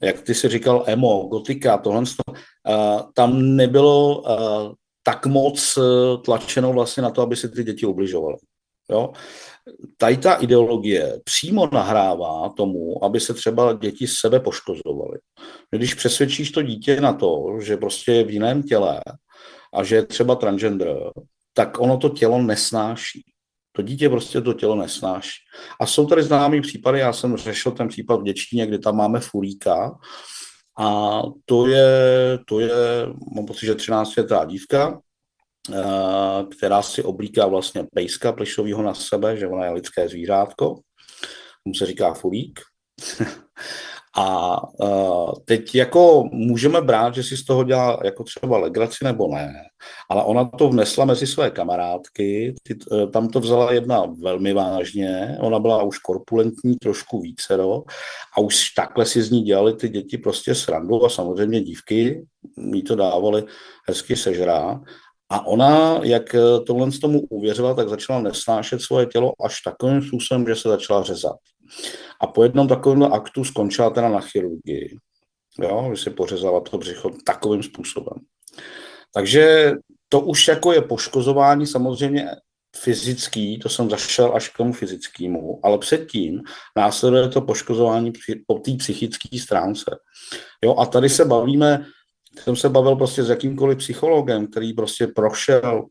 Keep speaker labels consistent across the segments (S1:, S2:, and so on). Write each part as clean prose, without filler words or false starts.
S1: jak ty si říkal, emo, gotika, tohle, tam nebylo tak moc tlačeno vlastně na to, aby si ty děti ubližovaly. Jo? Tady ta ideologie přímo nahrává tomu, aby se třeba děti sebe poškozovaly. Když přesvědčíš to dítě na to, že prostě je v jiném těle a že je třeba transgender, tak ono to tělo nesnáší. To dítě prostě to tělo nesnáší. A jsou tady známý případy, já jsem řešil ten případ v Děčíně, kdy tam máme fulíka a to je mám pocit, že 13letá dívka, která si oblíká vlastně pejska plišovýho na sebe, že ona je lidské zvířátko, mu se říká fulík. A teď jako můžeme brát, že si z toho dělá jako třeba legraci nebo ne, ale ona to vnesla mezi své kamarádky, tam to vzala jedna velmi vážně, ona byla už korpulentní, trošku vícero a už takhle si z ní dělali ty děti prostě srandu a samozřejmě dívky jí to dávali hezky sežrát. A ona, jak tohle z tomu uvěřila, tak začala nesnášet svoje tělo až takovým způsobem, že se začala řezat. A po jednom takovém aktu skončila teda na chirurgii. Jo, že si pořezala to břicho takovým způsobem. Takže to už jako je poškozování samozřejmě fyzický, to jsem zašel až k tomu fyzickému, ale předtím následuje to poškozování po té psychické stránce. Jo, a tady se bavíme, jsem se bavil prostě s jakýmkoliv psychologem, který prostě prošel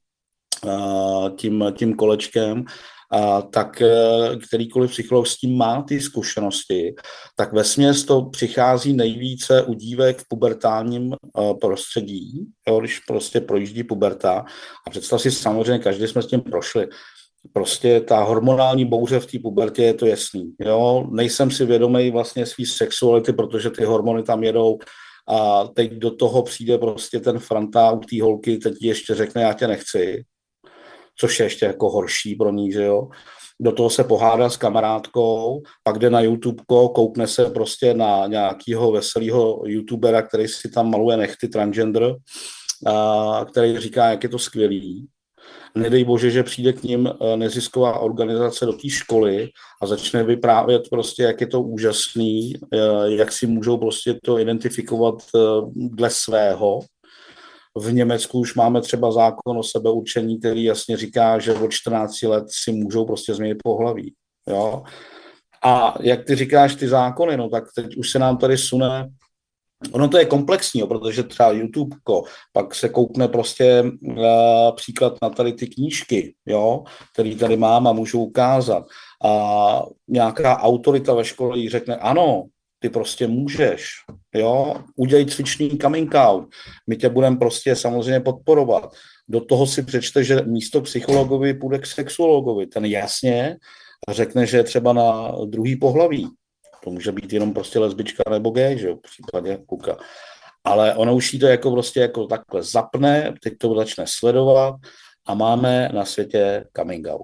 S1: tím kolečkem, tak kterýkoliv psycholog s tím má ty zkušenosti, tak vesměs to přichází nejvíce u dívek v pubertálním prostředí, jo, když prostě projíždí puberta. A představ si, samozřejmě, každý jsme s tím prošli. Prostě ta hormonální bouře v té pubertě je to jasný. Jo? Nejsem si vědomý vlastně svý sexuality, protože ty hormony tam jedou a teď do toho přijde prostě ten franta u té holky, teď ti ještě řekne, já tě nechci, což je ještě jako horší pro ní, že jo. Do toho se pohádá s kamarádkou, pak jde na YouTube, koukne se prostě na nějakého veselého youtubera, který si tam maluje nechty transgender, který říká, jak je to skvělý. Nedej bože, že přijde k ním nezisková organizace do té školy a začne vyprávět prostě, jak je to úžasný, jak si můžou prostě to identifikovat dle svého. V Německu už máme třeba zákon o sebeurčení, který jasně říká, že od 14 let si můžou prostě změnit pohlaví. Jo? A jak ty říkáš ty zákony, no tak teď už se nám tady sune. Ono to je komplexní, protože třeba YouTube, pak se koukne prostě příklad na tady ty knížky, jo, který tady mám a můžu ukázat. A nějaká autorita ve škole jí řekne, ano, ty prostě můžeš, jo, udělej cvičný coming out, my tě budeme prostě samozřejmě podporovat. Do toho si přečte, že místo psychologovi půjde k sexuologovi. Ten jasně řekne, že je třeba na druhý pohlaví. To může být jenom prostě lesbička nebo gay, že jo, v případě kluka. Ale ono už jí to jako prostě jako takhle zapne, teď to začne sledovat a máme na světě coming out.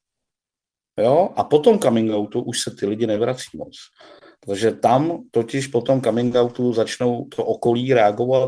S1: Jo? A po tom coming outu už se ty lidi nevrací moc. Protože tam totiž po tom coming outu začnou to okolí reagovat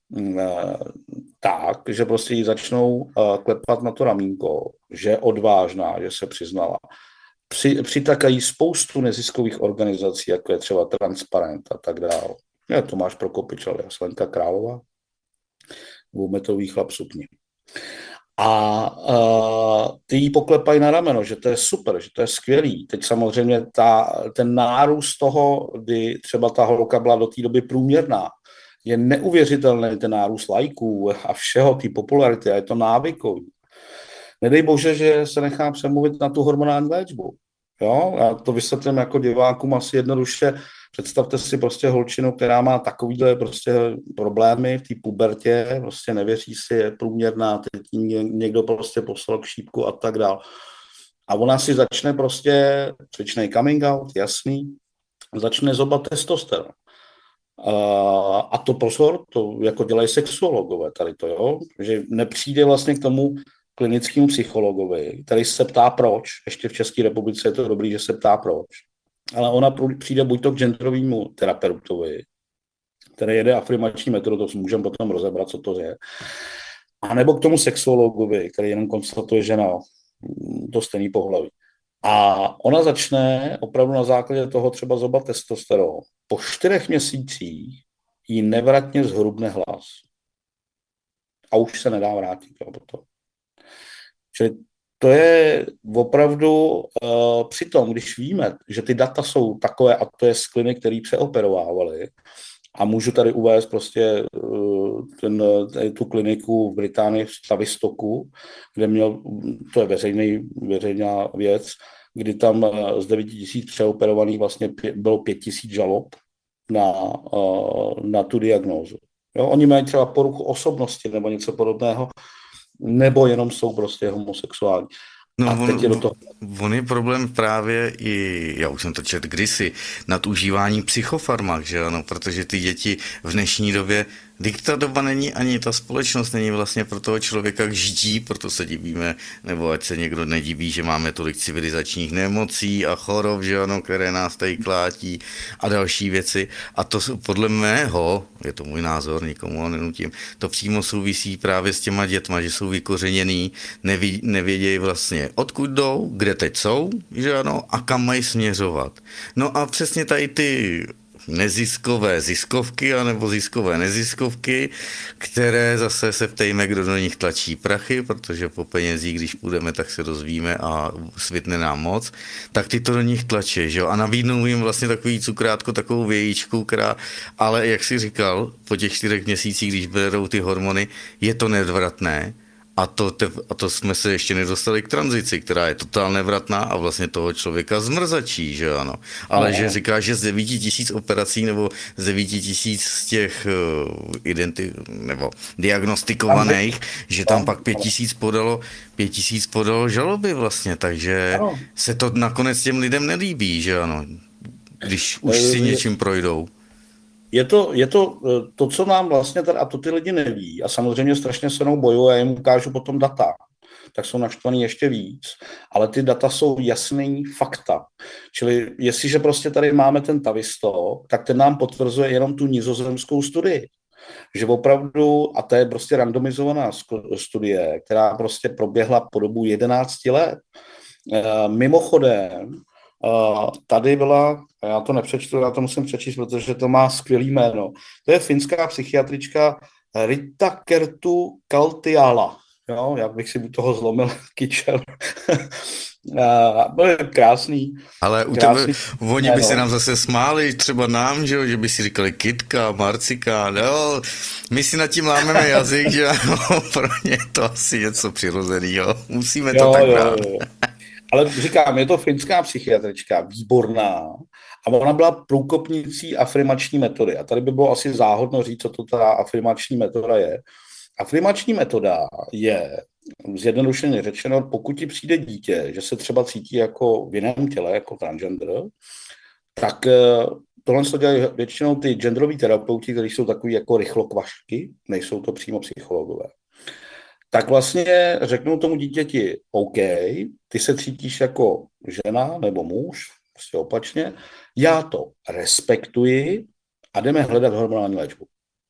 S1: tak, že prostě jí začnou klepat na to ramínko, že je odvážná, že se přiznala. Přitakají spoustu neziskových organizací, jako je třeba Transparent a tak dále. Je Tomáš Prokopič, alias Lenka Králová, dvoumetrový chlap sukni. A ty jí poklepají na rameno, že to je super, že to je skvělý. Teď samozřejmě ten nárůst toho, kdy třeba ta holka byla do té doby průměrná, je neuvěřitelný ten nárůst lajků a všeho, té popularity a je to návykový. Nedej bože, že se nechá přemluvit na tu hormonální léčbu. Jo? Já to vysvětlím jako divákům asi jednoduše. Představte si prostě holčinu, která má takovýhle prostě problémy v té pubertě, prostě nevěří si, je průměrná, teď někdo prostě poslal k šípku a tak dál. A ona si začne prostě, cvičnej coming out, jasný, začne zobat testosteron. A to pozor, to jako dělají sexuologové tady to, jo? Že nepřijde vlastně k tomu klinickému psychologovi, který se ptá proč, ještě v České republice je to dobrý, že se ptá proč, ale ona přijde buď to k genderovému terapeutovi, který jede afirmační metodu, to si můžeme potom rozebrat, co to je, a nebo k tomu sexuologovi, který jenom konstatuje, že no, to stejný pohlaví. A ona začne opravdu na základě toho třeba zobat testosteron. Po 4 měsících jí nevratně zhrubne hlas. A už se nedá vrátit. Jo, potom. Čili to je opravdu, přitom, když víme, že ty data jsou takové, a to je z klinik, který přeoperovávali, a můžu tady uvést prostě tu kliniku v Británii v Tavistoku, kde měl, to je veřejná věc, kdy tam z 9 000 přeoperovaných vlastně bylo 5 000 žalob na tu diagnózu. Jo, oni mají třeba poruchu osobnosti nebo něco podobného, nebo jenom jsou prostě homosexuální.
S2: No,
S1: A teď je do toho.
S2: on je problém právě i, já už jsem to četl kdysi, nadužívání psychofarmak, že ano, protože ty děti v dnešní době, ta doba není, ani ta společnost není vlastně pro toho člověka k žití, proto se divíme, nebo ať se někdo nediví, že máme tolik civilizačních nemocí a chorob, že ano, které nás tady klátí a další věci. A to podle mého, je to můj názor, nikomu ho nenutím, to přímo souvisí právě s těma dětma, že jsou vykořeněný, nevědějí vlastně, odkud jdou, kde teď jsou, že ano, a kam mají směřovat. No a přesně tady ty neziskové ziskovky anebo ziskové neziskovky, které zase se ptejme, kdo do nich tlačí prachy, protože po penězích, když půjdeme, tak se dozvíme a svitne nám moc, tak ty to do nich tlačí, že jo? A nabídnou jim vlastně takový cukrátko, takovou vějíčku, která, ale jak si říkal, po těch 4 měsících, když berou ty hormony, je to nedvratné. A to jsme se ještě nedostali k tranzici, která je totálně nevratná a vlastně toho člověka zmrzačí, že ano. Ale že říká, že z 9 000 operací nebo z 9 000 z těch nebo diagnostikovaných, že tam pak 5 000 podalo žaloby vlastně, takže se to nakonec těm lidem nelíbí, že ano, když už si něčím projdou.
S1: Je to, co nám vlastně tady, a to ty lidi neví, a samozřejmě strašně se mnou bojují, a jim ukážu potom data, tak jsou naštvaný ještě víc, ale ty data jsou jasný fakta. Čili jestliže prostě tady máme ten Tavistock, tak ten nám potvrzuje jenom tu nizozemskou studii. Že opravdu, a to je prostě randomizovaná studie, která prostě proběhla po dobu 11 let. Mimochodem, tady byla, já to nepřečtu, já to musím přečíst, protože to má skvělý jméno. To je finská psychiatrička Ritta Kertu Kaltiala. Jo, já bych si u toho zlomil kyčel. Byl krásný.
S2: Ale u tebe, oni by se nám zase smáli, třeba nám, že by si říkali Kytka, Marcika, no, my si nad tím lámeme jazyk, že pro ně to asi něco přirozeného. Musíme to tak brát.
S1: Ale říkám, je to finská psychiatrička, výborná, a ona byla průkopnicí afirmační metody. A tady by bylo asi záhodno říct, co to ta afirmační metoda je. Afirmační metoda je, zjednodušeně řečeno, pokud ti přijde dítě, že se třeba cítí jako v jiném těle, jako transgender, tak tohle se dělají většinou ty genderoví terapeuti, kteří jsou takový jako rychlokvašky, nejsou to přímo psychologové. Tak vlastně řeknou tomu dítěti, OK, ty se cítíš jako žena nebo muž, prostě opačně, já to respektuji a jdeme hledat hormonální léčbu.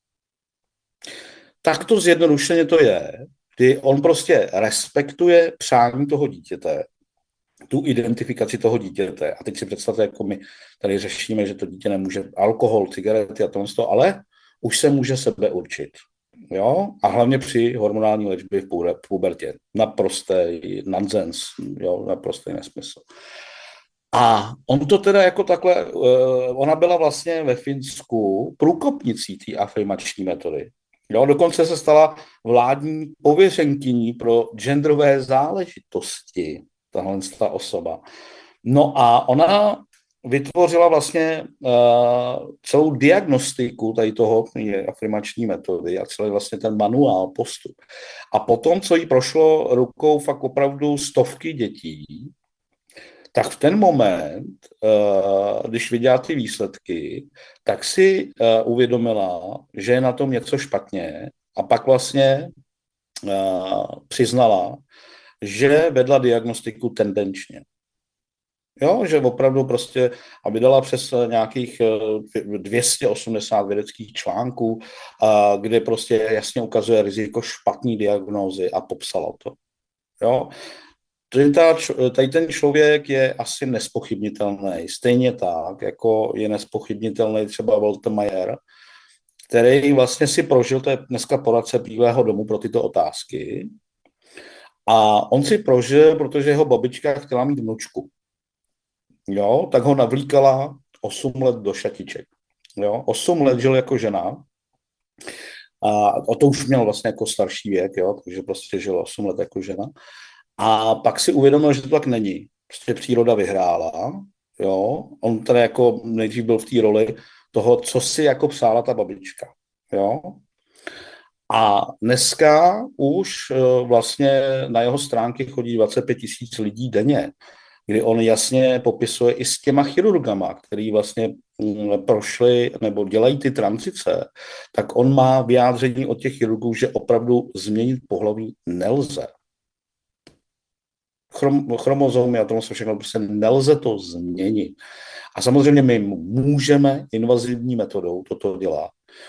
S1: Tak to zjednodušeně to je, kdy on prostě respektuje přání toho dítěte, tu identifikaci toho dítěte. A teď si představte, jako my tady řešíme, že to dítě nemůže alkohol, cigarety a to, ale už se může sebe určit. Jo? A hlavně při hormonální léčbě v pubertě. Naprostý nonsens, jo? Naprostý nesmysl. A on to teda jako takhle, ona byla vlastně ve Finsku průkopnicí té afirmační metody. Jo? Dokonce se stala vládní pověřenkyní pro genderové záležitosti, tahle osoba. No a ona vytvořila vlastně celou diagnostiku tady toho afirmační metody a celý vlastně ten manuál postup. A potom, co jí prošlo rukou fakt opravdu stovky dětí, tak v ten moment, když viděla ty výsledky, tak si uvědomila, že je na tom něco špatně a pak vlastně přiznala, že vedla diagnostiku tendenčně. Jo, že opravdu prostě, aby dala přes nějakých 280 vědeckých článků, kde prostě jasně ukazuje riziko špatný diagnózy a popsala to. Jo. Tady ten člověk je asi nespochybnitelný. Stejně tak, jako je nespochybnitelný třeba Walter Mayer, který vlastně si prožil, to je dneska poradce Bílého domu pro tyto otázky, a on si prožil, protože jeho babička chtěla mít vnučku. Jo, tak ho navlíkala 8 let do šatiček. Jo, 8 let žil jako žena a o to už měl vlastně jako starší věk, jo, takže prostě žil 8 let jako žena. A pak si uvědomil, že to tak není. Prostě příroda vyhrála, jo. On teda jako nejdřív byl v té roli toho, co si jako psála ta babička, jo. A dneska už vlastně na jeho stránky chodí 25 000 lidí denně, kdy on jasně popisuje i s těma chirurgama, který vlastně prošli nebo dělají ty tranzice, tak on má vyjádření od těch chirurgů, že opravdu změnit pohlaví nelze. Chromozomy a tomu se všechno, prostě nelze to změnit. A samozřejmě my můžeme invazivní metodou toto dělat,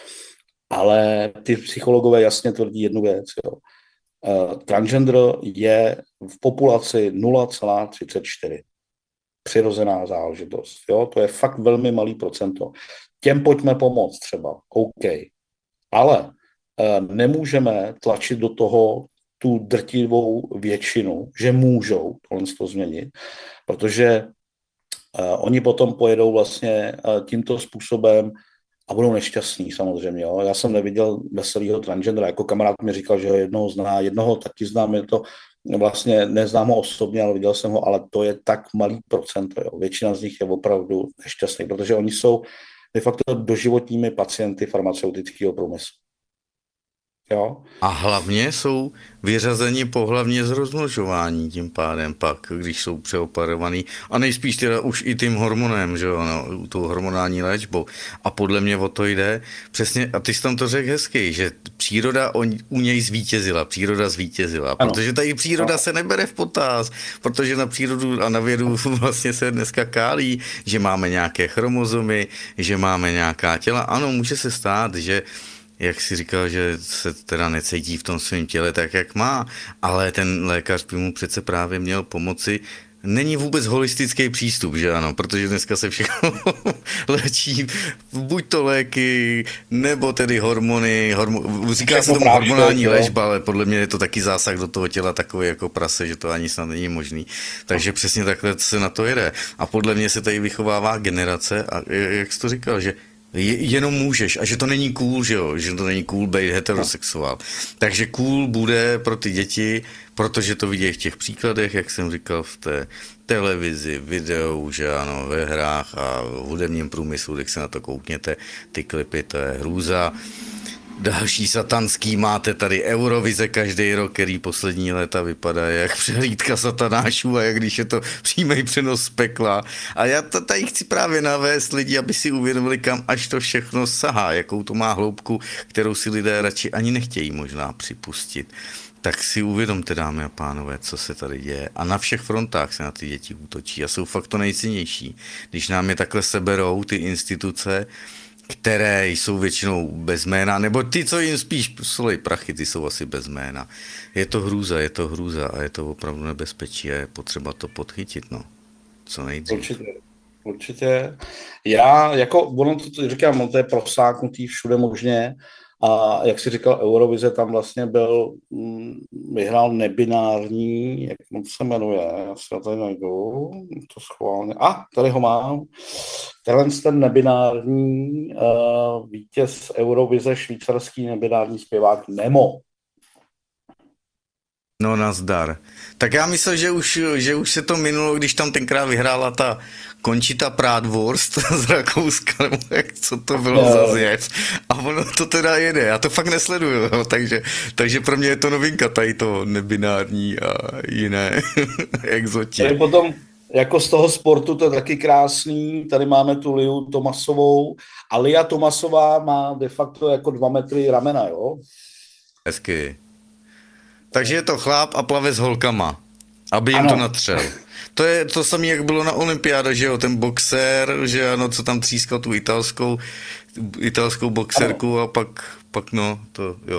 S1: ale ty psychologové jasně tvrdí jednu věc. Jo. Transgender je v populaci 0,34. Přirozená záležitost. Jo. To je fakt velmi malý procento. Těm pojďme pomoct třeba. OK. Ale nemůžeme tlačit do toho tu drtivou většinu, že můžou to změnit, protože oni potom pojedou vlastně tímto způsobem a budou nešťastní samozřejmě. Jo. Já jsem neviděl veselýho transgendera, jako kamarád mi říkal, že ho jednoho zná, jednoho taky znám, je to vlastně neznám ho osobně, ale viděl jsem ho, ale to je tak malý procento. Jo. Většina z nich je opravdu nešťastný, protože oni jsou de facto doživotními pacienty farmaceutického průmyslu. Jo.
S2: A hlavně jsou vyřazeni pohlavně z rozmnožování tím pádem pak, když jsou přeoperovaný. A nejspíš teda už i tím hormonem, že jo, no, tou hormonální léčbou. A podle mě o to jde přesně, a ty jsi tam to řekl hezky, že příroda u něj zvítězila, protože tady příroda se nebere v potaz, protože na přírodu a na vědu vlastně se dneska kálí, že máme nějaké chromozomy, že máme nějaká těla. Ano, může se stát, že jak si říkal, že se teda necítí v tom svém těle tak, jak má, ale ten lékař by mu přece právě měl pomoci. Není vůbec holistický přístup, že ano, protože dneska se všechno léčí, buď to léky, nebo tedy hormony, říká se tomu hormonální léčba, ale podle mě je to taky zásah do toho těla takový jako prase, že to ani snad není možný. Takže přesně takhle se na to jede. A podle mě se tady vychovává generace, a jak jsi to říkal, že jenom můžeš a že to není cool, že jo, že to není cool být heterosexuál. Takže cool bude pro ty děti, protože to vidějí v těch příkladech, jak jsem říkal, v té televizi, videu, že ano, ve hrách a v hudebním průmyslu, když se na to koukněte, ty klipy, to je hrůza. Další satanský máte tady Eurovize každý rok, který poslední léta vypadá jak přehlídka satanášů a jak když je to přímý přenos z pekla. A já tady chci právě navést lidi, aby si uvědomili, kam až to všechno sahá, jakou to má hloubku, kterou si lidé radši ani nechtějí možná připustit. Tak si uvědomte, dámy a pánové, co se tady děje. A na všech frontách se na ty děti útočí a jsou fakt to nejcennější. Když nám je takhle seberou ty instituce, které jsou většinou bez jména, nebo ty, co jim spíš solej prachy, ty jsou asi bez jména. Je to hrůza a je to opravdu nebezpečí a je potřeba to podchytit, no. Co nejdřív.
S1: Určitě. Já, jako, ono to říkám, to je prosáknutý všude možně a jak si říkal, Eurovize tam vlastně byl, vyhrál nebinární, jak se jmenuje, já se tady najdu, to schválně, tady ho mám. Ten nebinární vítěz Eurovize, švýcarský nebinární zpěvák Nemo.
S2: No nazdar. Tak já myslel, že už se to minulo, když tam tenkrát vyhrála ta Conchita Bratwurst z Rakouska, nebo jak, co to bylo za zjev. A ono to teda jede, já to fakt nesleduju, no, takže pro mě je to novinka, tady to nebinární a jiné exoti.
S1: Tady potom, jako z toho sportu, to je taky krásný, tady máme tu Liu Tomasovou a Lia Tomasová má de facto jako 2 metry ramena, jo?
S2: Hezky. Takže je to chlap a plave s holkama, aby jim to natřel. To je to samé, jak bylo na olympiáda, že jo, ten boxer, že ano, co tam třískal tu italskou boxerku a pak no, to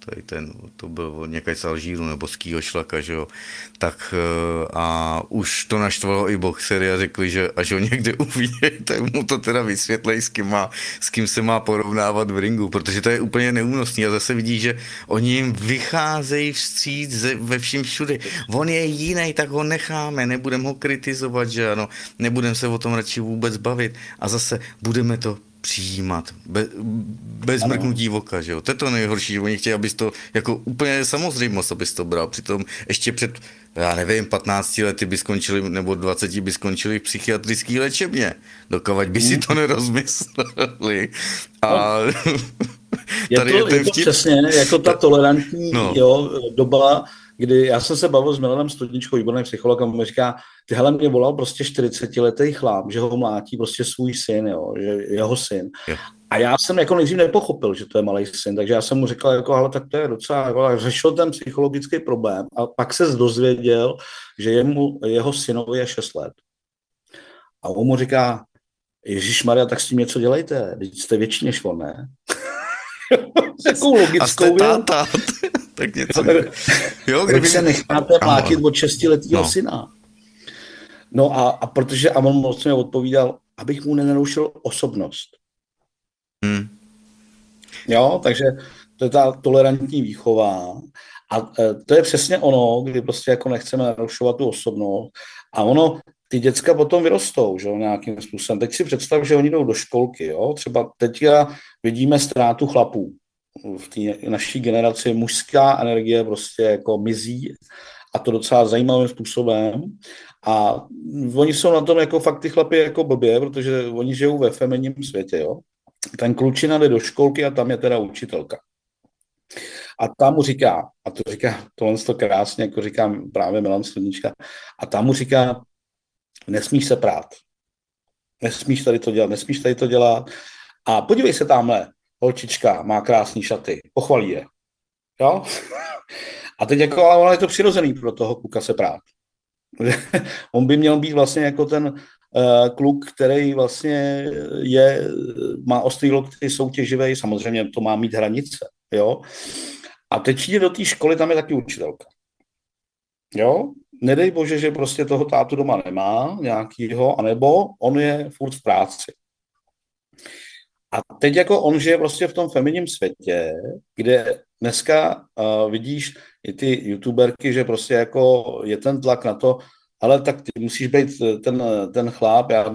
S2: tady to byl od někaď z Alžíru nebo z Kýošlaka, že jo, tak a už to naštvalo i boxery a řekli, že až ho někde uvidí, tak mu to teda vysvětlej, s kým se má porovnávat v ringu, protože to je úplně neúnosný a zase vidí, že oni jim vycházejí vstříc ve všem všude. On je jiný, tak ho necháme, nebudeme ho kritizovat, že ano, nebudeme se o tom radši vůbec bavit a zase budeme to přijímat, bez mrknutí oka, že jo. To je to nejhorší, že oni chtějí, abys to, jako úplně samozřejmost, abys to bral. Přitom ještě před, já nevím, 15 lety by skončili, nebo 20 by skončili v psychiatrické léčebně, dokavať by si to nerozmysleli. A
S1: je to přesně jako ta tolerantní doba, kdy já jsem se bavil s Milanem Studničkou, výborný psycholog, a mi říká, ty hele, mě volal prostě 40letý chlap, že ho mlátí prostě svůj syn, jo, že jeho syn. Jo. A já jsem jako nejdřív nepochopil, že to je malý syn, takže já jsem mu říkal, jako, ale tak to je docela, jako, řešil ten psychologický problém a pak se dozvěděl, že jeho synovi je 6 let. A on mu říká, Ježišmarja, tak s tím něco dělejte, teď jste větší než on, ne? Takovou logickou
S2: táta. Tak něco.
S1: Kdyby se necháte mlátit od 6letýho syna. No a protože on moc mě odpovídal, abych mu nenarušil osobnost. Jo, takže to je ta tolerantní výchova. A to je přesně ono, kdy prostě jako nechceme narušovat tu osobnost. A ono, ty děcka potom vyrostou, že jo, nějakým způsobem. Teď si představ, že oni jdou do školky, jo. Třeba teďka vidíme ztrátu chlapů. V té naší generaci mužská energie prostě jako mizí a to docela zajímavým způsobem. A oni jsou na tom jako fakt ty chlapi jako blbě, protože oni žijou ve feminním světě, jo. Ten klučina jde do školky a tam je teda učitelka. A tam mu říká, a to říká tohle to krásně, jako říkám právě Milan Studnička, a tam mu říká, nesmíš se prát. Nesmíš tady to dělat. A podívej se tamhle, holčička má krásný šaty, pochvalí je. Jo? A teď jako, ale je to přirozený pro toho kluka se prát. On by měl být vlastně jako ten kluk, který vlastně má ostrý lokty, soutěživý, samozřejmě to má mít hranice. Jo? A teď jde do té školy, tam je taky učitelka. Jo? Nedej bože, že prostě toho tátu doma nemá nějakýho, anebo on je furt v práci. A teď jako on žije prostě v tom feminním světě, kde dneska vidíš i ty youtuberky, že prostě jako je ten tlak na to, ale tak ty musíš být ten chlap, já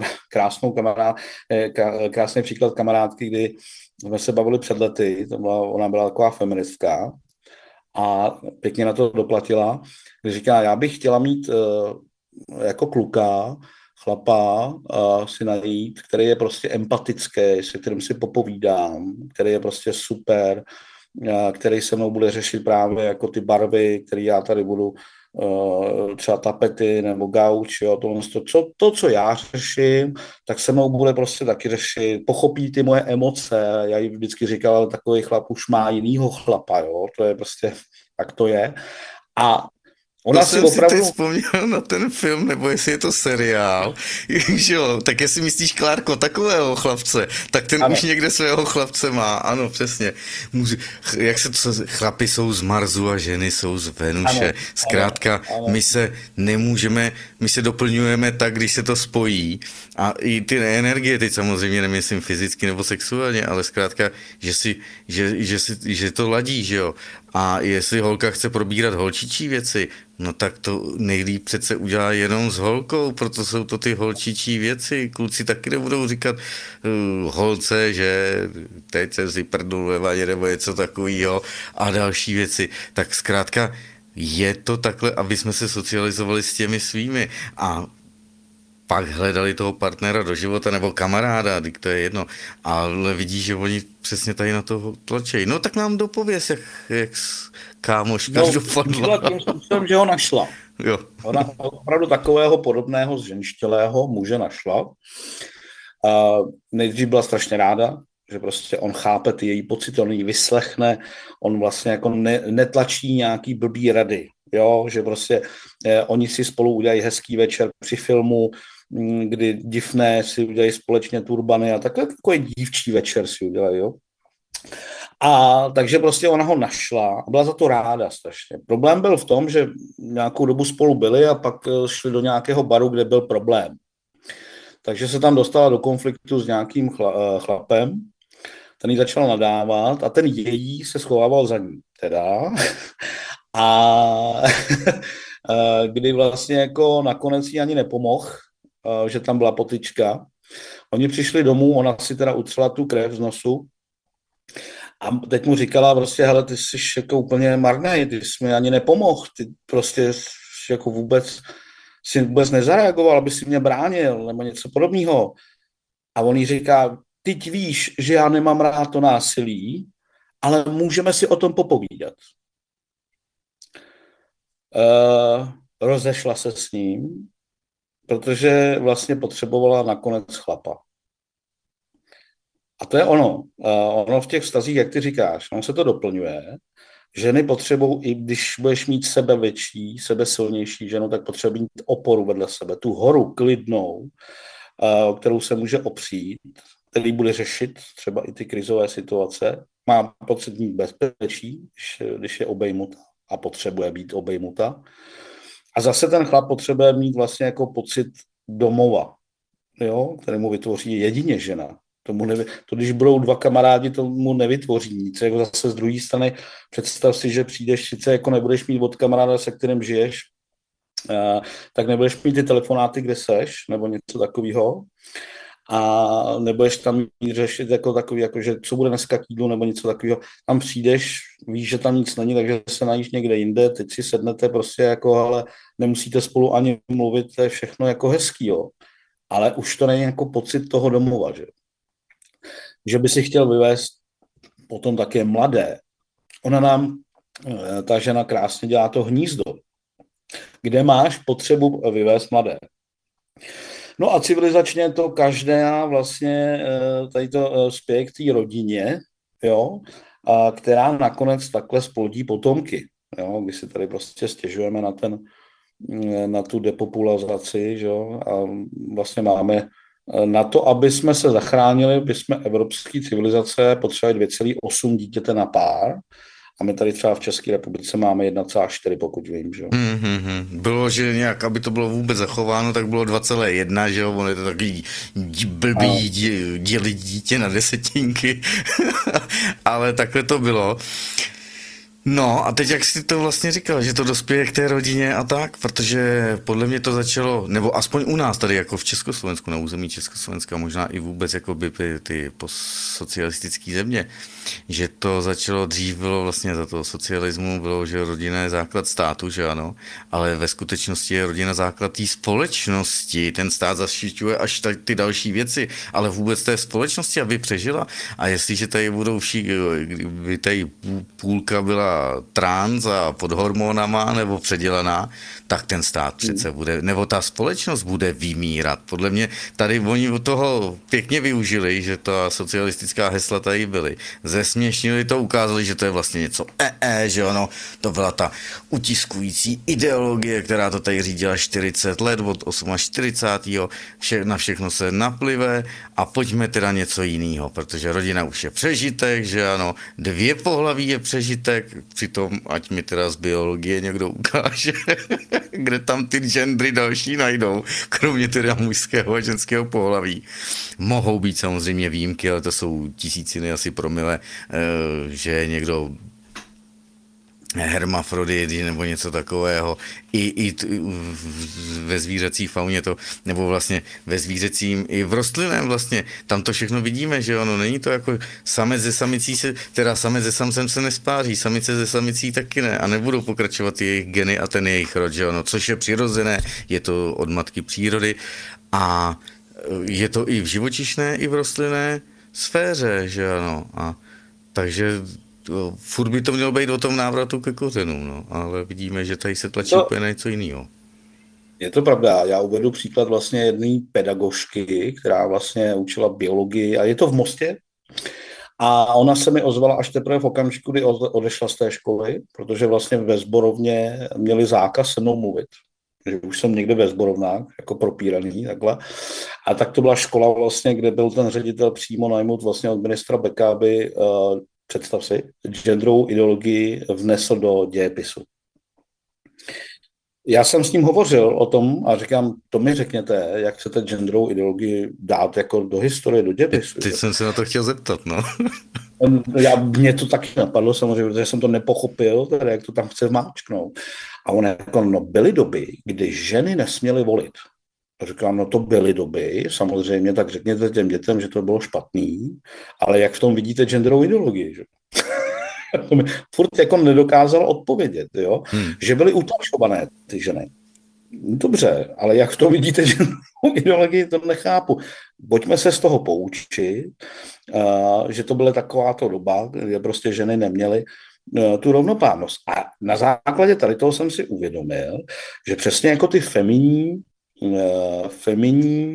S1: krásný příklad kamarádky, kdy jsme se bavili před lety, ona byla taková feministka a pěkně na to doplatila, když říká, já bych chtěla mít jako kluka, chlapa si najít, který je prostě empatický, se kterým si popovídám, který je prostě super, který se mnou bude řešit právě jako ty barvy, které já tady budu, třeba tapety nebo gauč, jo, to, co já řeším, tak se mnou bude prostě taky řešit, pochopí ty moje emoce, já jí vždycky říkal, ale takový chlap už má jinýho chlapa, jo, to je prostě, tak to je. A ona
S2: si teď vzpomněl na ten film, nebo jestli je to seriál, že jo, tak jestli myslíš, Klárko, takového chlapce, tak ten už někde svého chlapce má, ano, přesně. Jak se to, chlapi jsou z Marsu a ženy jsou z Venuše, zkrátka my se nemůžeme, my se doplňujeme tak, když se to spojí a i ty energie, teď samozřejmě nemyslím fyzicky nebo sexuálně, ale zkrátka, že to ladí, že jo. A jestli holka chce probírat holčičí věci, no tak to nejlíp přece udělá jenom s holkou, proto jsou to ty holčičí věci. Kluci taky nebudou říkat holce, že teď jsem si prdnul ve vaně nebo něco takového a další věci. Tak zkrátka je to takhle, aby jsme se socializovali s těmi svými a pak hledali toho partnera do života nebo kamaráda, to je jedno, ale vidí, že oni přesně tady na to tlačejí. No tak nám dopověz, jak kámoška dopadla.
S1: Tím způsobem, že ho našla.
S2: Jo.
S1: Ona opravdu takového podobného zženštělého muže našla. Nejdřív byla strašně ráda, že prostě on chápe ty její pocity, on ji vyslechne, on vlastně jako netlačí nějaký blbý rady, jo, že prostě oni si spolu udělají hezký večer při filmu, kdy divné si udělají společně turbany a takhle takový dívčí večer si udělají, jo. A takže prostě ona ho našla a byla za to ráda strašně. Problém byl v tom, že nějakou dobu spolu byli a pak šli do nějakého baru, kde byl problém. Takže se tam dostala do konfliktu s nějakým chlapem, ten jí začal nadávat a ten její se schovával za ní. Teda. A kdy vlastně jako nakonec jí ani nepomohl, že tam byla potyčka. Oni přišli domů, ona si teda utřela tu krev z nosu a teď mu říkala prostě, hele, ty jsi jako úplně marný, ty jsi mi ani nepomohl, ty prostě jako vůbec nezareagoval, aby si mě bránil nebo něco podobného. A on jí říká, teď víš, že já nemám rád to násilí, ale můžeme si o tom popovídat. Rozešla se s ním, protože vlastně potřebovala nakonec chlapa. A to je ono. Ono v těch vztazích, jak ty říkáš, ono se to doplňuje. Ženy potřebují, i když budeš mít sebe větší, sebe silnější ženu, tak potřebuje mít oporu vedle sebe, tu horu klidnou, o kterou se může opřít, který bude řešit třeba i ty krizové situace. Má pocit mít bezpečí, když je obejmuta a potřebuje být obejmuta. A zase ten chlap potřebuje mít vlastně jako pocit domova, jo, který mu vytvoří jedině žena. To, když budou dva kamarádi, tomu nevytvoří nic. Jako zase z druhé strany představ si, že přijdeš, sice jako nebudeš mít od kamaráda, se kterým žiješ, tak nebudeš mít ty telefonáty, kde seš, nebo něco takového. A nebudeš tam řešit jako takový, jako že co bude dneska k jídlu, nebo něco takového. Tam přijdeš, víš, že tam nic není, takže se najíš někde jinde, teď si sednete prostě jako, ale nemusíte spolu ani mluvit, to je všechno jako hezký, jo. Ale už to není jako pocit toho domova, že by si chtěl vyvést potom také mladé. Ona nám, ta žena krásně dělá to hnízdo, kde máš potřebu vyvést mladé. No a civilizačně to každá vlastně tady to spěje k té rodině, jo, a která nakonec takhle splodí potomky. Jo, my si tady prostě stěžujeme na tu depopulaci, jo, a vlastně máme na to, aby jsme se zachránili, by jsme evropské civilizace potřebovali 2,8 dítěte na pár. A my tady třeba v České republice máme 1,4, pokud vím, že jo.
S2: Bylo, že nějak, aby to bylo vůbec zachováno, tak bylo 2,1, že jo, ono je to takový blbý dělit dítě na desetinky, ale takhle to bylo. No a teď jak jsi to vlastně říkal, že to dospěje k té rodině a tak, protože podle mě to začalo, nebo aspoň u nás tady jako v Československu, na území Československa, možná i vůbec jako by ty postsocialistické země, že to začalo dřív, bylo vlastně za toho socialismu, bylo, že rodina je základ státu, že ano, ale ve skutečnosti je rodina základ té společnosti, ten stát zaštiťuje až ty další věci, ale vůbec té společnosti, aby přežila. A jestliže tady budou kdyby tady půlka byla trans a pod hormonama nebo předělaná, tak ten stát přece bude, nebo ta společnost bude vymírat. Podle mě tady oni od toho pěkně využili, že ta socialistická hesla tady byly. Zesměšnili to, ukázali, že to je vlastně něco že ono, to byla ta utiskující ideologie, která to tady řídila 40 let, od 48. Na všechno se naplive a pojďme teda něco jiného, protože rodina už je přežitek, že ano, 2 pohlaví je přežitek, přitom ať mi teda z biologie někdo ukáže, kde tam ty gendry další najdou, kromě teda mužského a ženského pohlaví. Mohou být samozřejmě výjimky, ale to jsou tisíciny asi promile, že někdo hermafrodit nebo něco takového. I ve zvířecí fauně to, nebo vlastně ve zvířecím i v rostlinném vlastně, tam to všechno vidíme, že ono není to jako samec ze samicí samec ze samcem se nespáří, samice ze samicí taky ne a nebudou pokračovat jejich geny a ten jejich rod, že ono, což je přirozené, je to od matky přírody a je to i v živočišné, i v rostlinné sféře, že ano, a takže furt by to mělo být o tom návratu ke kořenům, no, ale vidíme, že tady se tlačí úplně něco jiného.
S1: Je to pravda. Já uvedu příklad vlastně jedné pedagožky, která vlastně učila biologii a je to v Mostě. A ona se mi ozvala až teprve v okamžiku, kdy odešla z té školy, protože vlastně ve sborovně měli zákaz se mnou mluvit. Že už jsem někde ve sborovnách, jako propíraný, takhle. A tak to byla škola vlastně, kde byl ten ředitel přímo najmut vlastně od ministra Beka, aby představ si, genderovou ideologii vnesl do dějepisu. Já jsem s ním hovořil o tom a říkám, to mi řekněte, jak chcete genderovou ideologii dát jako do historie, do dějepisu.
S2: Teď jsem se na to chtěl zeptat, no.
S1: Mě to taky napadlo, samozřejmě, protože jsem to nepochopil, tedy jak to tam chce vmáčknout. A on jako, no byly doby, kdy ženy nesměly volit. A říkám, no to byly doby, samozřejmě, tak řekněte těm dětem, že to bylo špatný, ale jak v tom vidíte genderovou ideologii, že? To mi furt jako nedokázal odpovědět, jo? Že byly utlačované ty ženy. Dobře, ale jak v tom vidíte genderovou ideologii, to nechápu. Pojďme se z toho poučit, že to byla takováto doba, kde prostě ženy neměly tu rovnoprávnost. A na základě tady toho jsem si uvědomil, že přesně jako ty feminní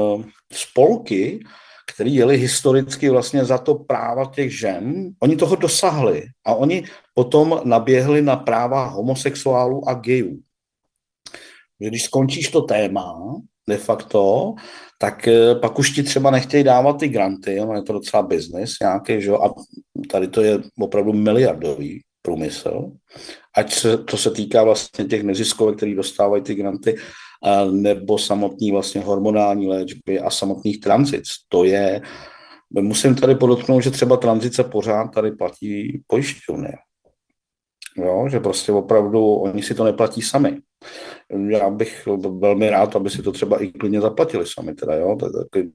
S1: spolky, které jeli historicky vlastně za to práva těch žen, oni toho dosahli a oni potom naběhli na práva homosexuálů a gayů. Když skončíš to téma, de facto, tak pak už ti třeba nechtějí dávat ty granty, je to docela biznis nějaký, že? A tady to je opravdu miliardový průmysl, ať to se týká vlastně těch neziskovek, který dostávají ty granty, nebo samotný vlastně hormonální léčby a samotných tranzic. To je, musím tady podotknout, že třeba tranzice pořád tady platí pojišťovny. Jo, že prostě opravdu oni si to neplatí sami. Já bych velmi rád, aby si to třeba i klidně zaplatili sami. Teda, jo? To je taky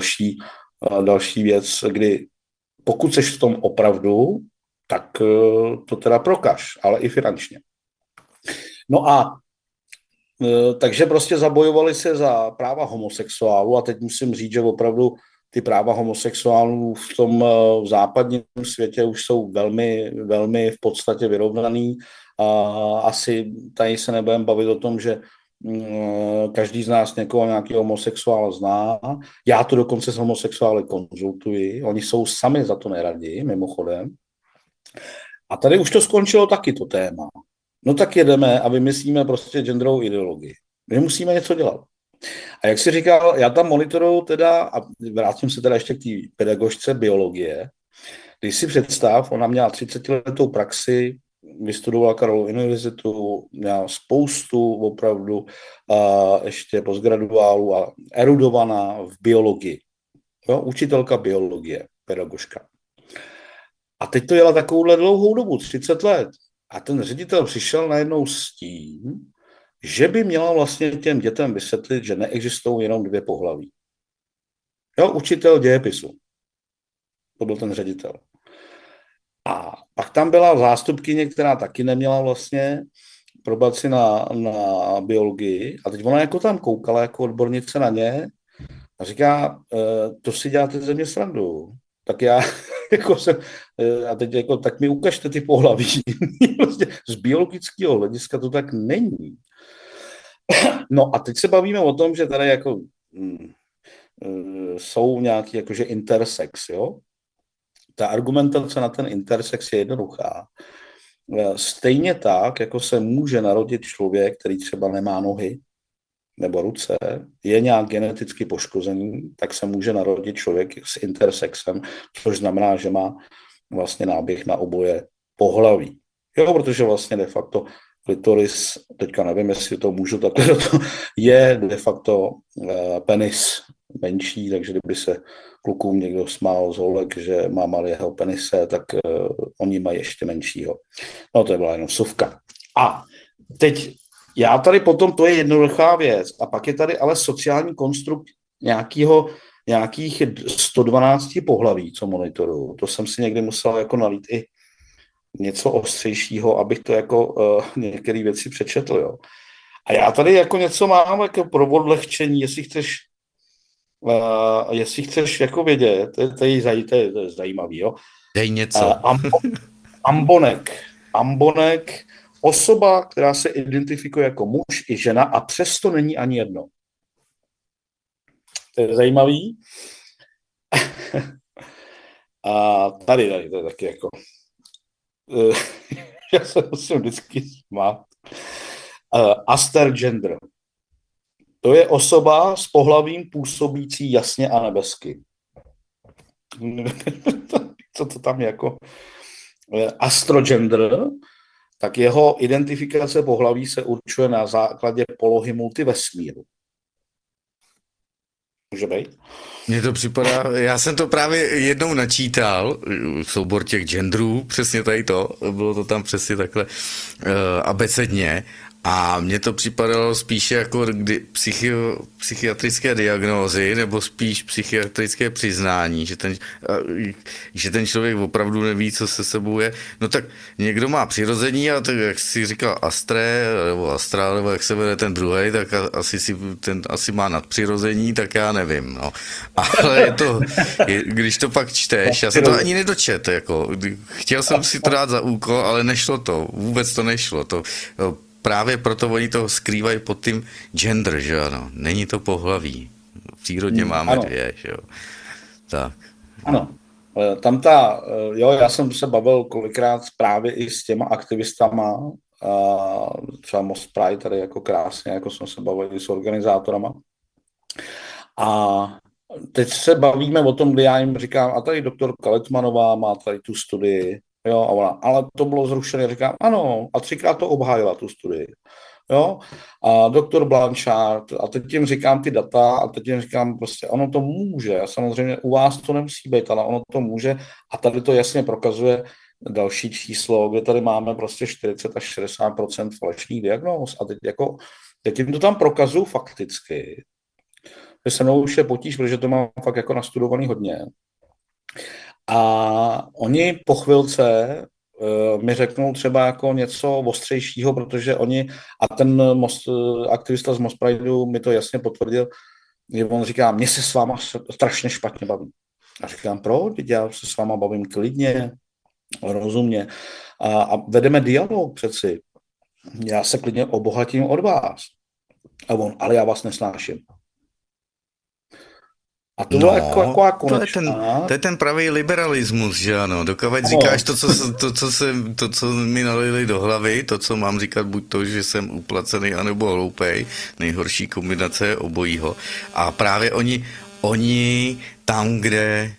S1: další věc, kdy pokud seš v tom opravdu, tak to teda prokaž, ale i finančně. No a takže prostě zabojovali se za práva homosexuálů a teď musím říct, že opravdu ty práva homosexuálů v tom západním světě už jsou velmi, velmi v podstatě vyrovnaný. Asi tady se nebudeme bavit o tom, že každý z nás někoho nějaký homosexuál zná. Já to dokonce s homosexuály konzultuji. Oni jsou sami za to neradí, mimochodem. A tady už to skončilo taky to téma. No tak jedeme a vymyslíme prostě genderovou ideologii. My musíme něco dělat. A jak jsi říkal, já tam monitoruju teda, a vrátím se teda ještě k té pedagožce biologie, když si představ, ona měla 30letou praxi, vystudovala Karlovu univerzitu, měla spoustu opravdu ještě postgraduálů a erudovaná v biologii. Jo, učitelka biologie, pedagožka. A teď to jela takovouhle dlouhou dobu, 30 let. A ten ředitel přišel najednou s tím, že by měla vlastně těm dětem vysvětlit, že neexistují jenom dvě pohlaví. Jo, učitel dějepisu. To byl ten ředitel. A pak tam byla zástupkyně, která taky neměla vlastně probaci na biologii. A teď ona jako tam koukala jako odbornice na ně a říká, to si děláte ze mě srandu. Tak já jako jsem, a teď jako, tak mi ukažte ty pohlaví. Prostě z biologického hlediska to tak není. No a teď se bavíme o tom, že tady jako jsou nějaký jakože intersex, jo. Ta argumentace na ten intersex je jednoduchá. Stejně tak, jako se může narodit člověk, který třeba nemá nohy nebo ruce, je nějak geneticky poškozený, tak se může narodit člověk s intersexem, což znamená, že má vlastně náběh na oboje pohlaví. Jo, protože vlastně de facto klitoris, teďka nevím, jestli to můžu takhle, je de facto penis menší, takže kdyby se klukům někdo smál z holek, že má malého penise, tak oni mají ještě menšího. No to je byla jenom vsuvka. A teď já tady potom, to je jednoduchá věc, a pak je tady ale sociální konstrukt nějakých 112 pohlaví, co monitoruju. To jsem si někdy musel jako nalít i něco ostřejšího, abych to jako některé věci přečetl. Jo. A já tady jako něco mám jako pro odlehčení, jestli chceš jako vědět, to je zajímavý. Jo.
S2: Dej něco.
S1: Ambonek, osoba, která se identifikuje jako muž i žena a přesto není ani jedno. To je zajímavý. A tady to je taky jako já se musím vždycky smát. Astergender. To je osoba s pohlavím působící jasně a nebesky. to tam je jako astrogender, tak jeho identifikace pohlaví se určuje na základě polohy multivesmíru. Může být?
S2: Mně to připadá, já jsem to právě jednou načítal, soubor těch genderů, přesně tady to, bylo to tam přesně takhle abecedně, a mně to připadalo spíše jako psychiatrické diagnózy, nebo spíš psychiatrické přiznání, že ten člověk opravdu neví, co se sebou je. No tak někdo má přirození a tak, jak si říkal Astra, nebo jak se jmenuje ten druhej, tak asi má nadpřirození, tak já nevím, no. Ale když to pak čteš, já jsem to ani nedočet, jako, chtěl jsem si to dát za úkol, ale nešlo to, vůbec to nešlo, právě proto oni to skrývají pod tím gender, že ano, není to pohlaví. V přírodě máme dvě, že jo. Tak.
S1: Ano, já jsem se bavil kolikrát právě i s těma aktivistama, třeba Most Pride tady jako krásně, jako jsme se bavili s organizátorama. A teď se bavíme o tom, kdy já jim říkám, a tady doktor Kalitmanová má tady tu studii, jo, a ona, ale to bylo zrušené. Říkám, ano, a 3krát to obhájila, tu studii. Jo, a doktor Blanchard, a teď jim říkám ty data, a teď jim říkám prostě, ono to může, a samozřejmě u vás to nemusí být, ale ono to může, a tady to jasně prokazuje další číslo, kde tady máme prostě 40 až 60% falešných diagnóz, a teď jim to tam prokazuju fakticky, že se mnou už je potíž, protože to mám fakt jako nastudovaný hodně. A oni po chvilce mi řeknou třeba jako něco ostřejšího, protože a ten aktivista z Most Prideu mi to jasně potvrdil, že on říká, mě se s váma strašně špatně baví. A říkám, proč? Já se s váma bavím klidně, rozumně. A vedeme dialog přeci. Já se klidně obohatím od vás. A on, ale já vás nesnáším. A to bylo jako konečná.
S2: To je ten pravý liberalismus, že ano. Dokud říkáš to, co mi nalili do hlavy, to, co mám říkat, buď to, že jsem uplacený, anebo hloupej, nejhorší kombinace obojího. A právě oni tam, kde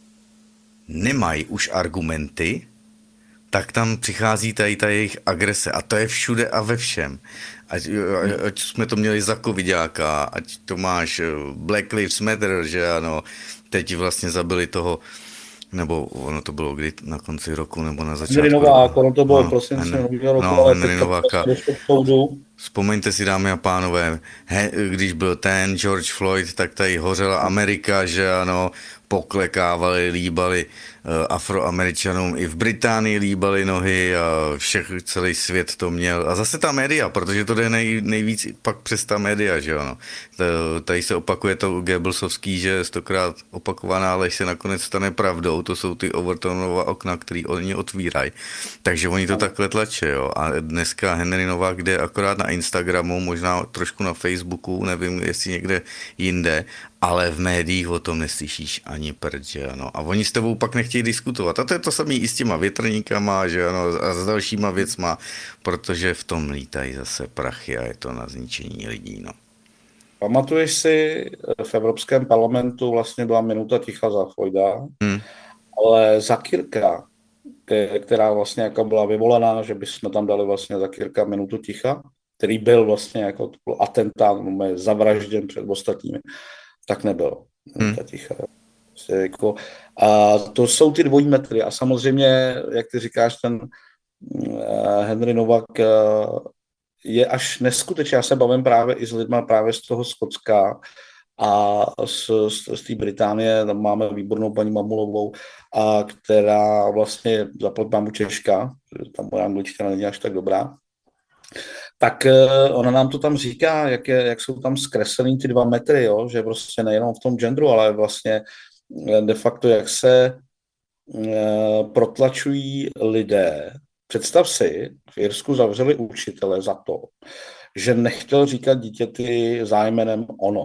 S2: nemají už argumenty, tak tam přichází tady ta jejich agrese. A to je všude a ve všem. Ať jsme to měli za covidáka, ať to máš Black Lives Matter, že ano, teď vlastně zabili toho, nebo ono to bylo kdy na konci roku, nebo na začátku.
S1: Henry Novák, ono to bylo prosince roku, ale
S2: Henry Nováka. Vzpomeňte si, dámy a pánové, když byl ten George Floyd, tak tady hořela Amerika, že ano, poklekávali, líbali Afroameričanům, i v Británii líbali nohy a celý svět to měl. A zase ta média, protože to jde nejvíc pak přes ta média, že ano. Tady se opakuje to Goebbelsovský, že 100krát opakovaná lež se nakonec stane pravdou, to jsou ty Overtonova okna, který oni otvírají. Takže oni to takhle tlačí, jo. A dneska Henry Novák jde akorát na Instagramu, možná trošku na Facebooku, nevím, jestli někde jinde, ale v médiích o tom neslyšíš ani prd, že ano. A oni s tebou pak nechtějí diskutovat. A to je to samé i s těma větrníkama, že ano, a s dalšíma věcma, protože v tom lítají zase prachy a je to na zničení lidí, no.
S1: Pamatuješ si, v Evropském parlamentu vlastně byla minuta ticha za Floyda, ale za Kirka, která vlastně jako byla vyvolaná, že bychom tam dali vlastně za Kirka minutu ticha, který byl vlastně jako atentát, zavražděn před ostatními, tak nebylo. Minuta ticha. Jako, a to jsou ty dvojí metry. A samozřejmě, jak ty říkáš, ten Henry Novák je až neskutečný. Já se bavím právě i s lidma právě z toho Skotska a z té Británie. Tam máme výbornou paní Mamulovou, která vlastně zaplať mámu Češka, tam moje angličtina není až tak dobrá, tak ona nám to tam říká, jak jsou tam zkreslený ty 2 metry, jo? Že prostě nejenom v tom genderu, ale vlastně de facto, jak se protlačují lidé. Představ si, v Irsku zavřeli učitele za to, že nechtěl říkat dítěti zájmenem ono.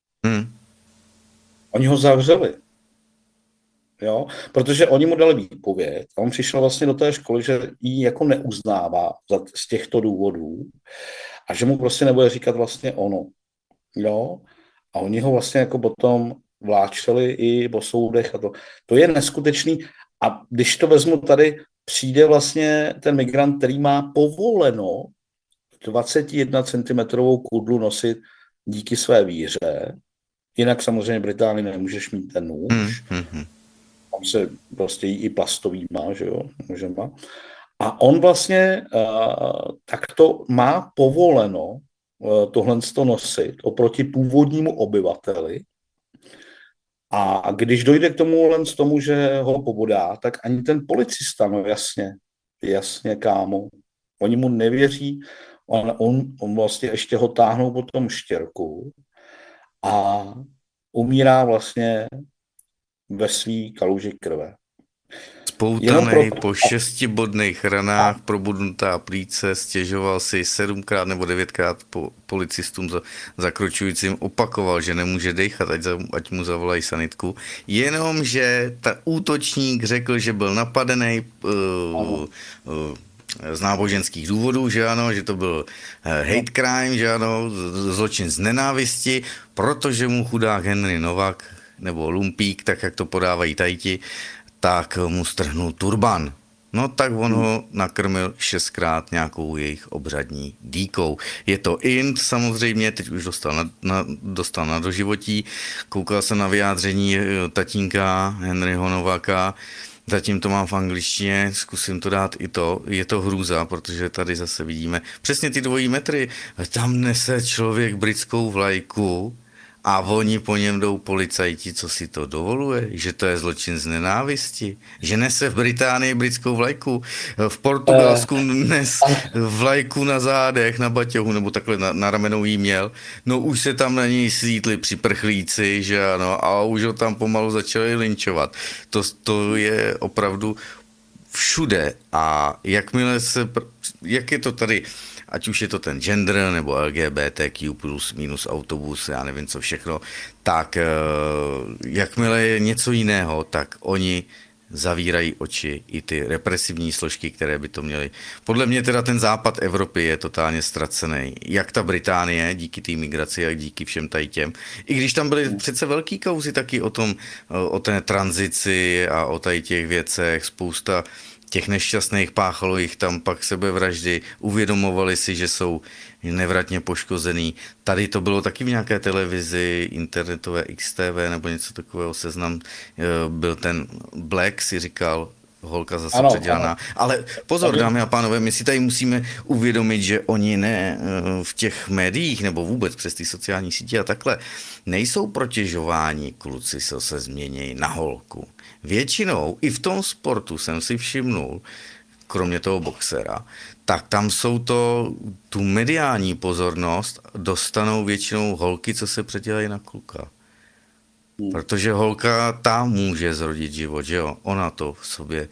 S1: Oni ho zavřeli. Jo? Protože oni mu dali výpověď a on přišel vlastně do té školy, že ji jako neuznává z těchto důvodů a že mu prostě nebude říkat vlastně ono. Jo? A oni ho vlastně jako potom vláčeli i po soudech a to je neskutečný A když to vezmu tady, přijde vlastně ten migrant, který má povoleno 21 centimetrovou kudlu nosit díky své víře. Jinak samozřejmě v Británii nemůžeš mít ten nůž. Tam se prostě jí i plastovýma, že jo, můžeme. A on vlastně takto má povoleno tohle nosit oproti původnímu obyvateli. A když dojde k tomu, že ho pobodá, tak ani ten policista, no jasně, kámo, oni mu nevěří, on vlastně ještě ho táhnou po tom štěrku a umírá vlastně ve svý kaluži krve.
S2: Spoutanej po 6 bodných ranách, probudnutá plíce, stěžoval si 7krát nebo 9krát policistům zakročujícím, opakoval, že nemůže dechat, ať mu zavolají sanitku, jenomže ta útočník řekl, že byl napadený z náboženských důvodů, že ano, že to byl hate crime, že ano, zločin z nenávisti, protože mu chudák Henry Novak, nebo Lumpík, tak jak to podávají tajti, tak mu strhnul turban. No tak on ho nakrmil 6krát nějakou jejich obřadní dýkou. Je to int samozřejmě, teď už dostal na doživotí. Koukal jsem na vyjádření tatínka Henryho Novaka, zatím to mám v angličtině, zkusím to dát i to. Je to hrůza, protože tady zase vidíme přesně ty 2 metry. Tam nese člověk britskou vlajku a oni po něm jdou policajti, co si to dovoluje, že to je zločin z nenávisti, že nese v Británii britskou vlajku, v Portugalsku nes vlajku na zádech, na baťohu, nebo takhle na ramenou jí měl, no už se tam na něj svítli připrchlíci, že ano, a už ho tam pomalu začali linčovat. To je opravdu všude a jak je to tady, ať už je to ten gender nebo LGBTQ plus minus autobus, já nevím co všechno, tak jakmile je něco jiného, tak oni zavírají oči i ty represivní složky, které by to měly. Podle mě teda ten západ Evropy je totálně ztracený. Jak ta Británie, díky té migraci, jak díky všem tady těm. I když tam byly přece velký kauzy taky o té tranzici a o tady těch věcech, spousta těch nešťastných páchalo jich tam pak sebevraždy, uvědomovali si, že jsou nevratně poškozený. Tady to bylo taky v nějaké televizi, internetové XTV nebo něco takového, Seznam, byl ten Black, si říkal, holka zase předělaná. Ale pozor, dámy a pánové, my si tady musíme uvědomit, že oni v těch médiích nebo vůbec přes ty sociální sítě a takhle nejsou protěžováni kluci, co se změní na holku. Většinou i v tom sportu jsem si všimnul, kromě toho boxera, tak tam jsou tu mediální pozornost dostanou většinou holky, co se předělají na kluka. Protože holka ta může zrodit život, že jo? Ona to v sobě